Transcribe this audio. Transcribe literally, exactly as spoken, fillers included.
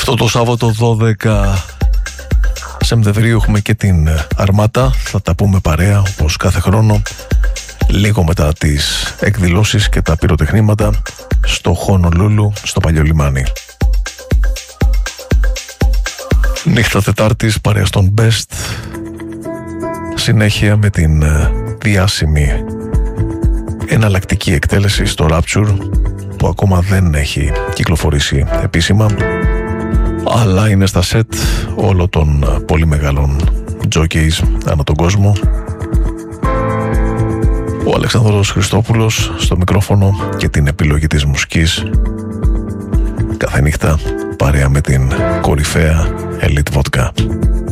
Αυτό το Σάββατο δώδεκα Σεπτεμβρίου έχουμε και την Αρμάτα. Θα τα πούμε παρέα όπως κάθε χρόνο, λίγο μετά τις εκδηλώσεις και τα πυροτεχνήματα στο Χονολούλου, στο Παλιό Λιμάνι. Νύχτα Τετάρτης παρέα στον Best. Συνέχεια με την διάσημη εναλλακτική εκτέλεση στο Rapture, που ακόμα δεν έχει κυκλοφορήσει επίσημα, αλλά είναι στα σετ όλων των πολύ μεγάλων jockeys ανά τον κόσμο. Ο Αλεξάνδρος Χριστόπουλος στο μικρόφωνο και την επιλογή της μουσικής, κάθε νύχτα παρέα με την κορυφαία Elite Vodka.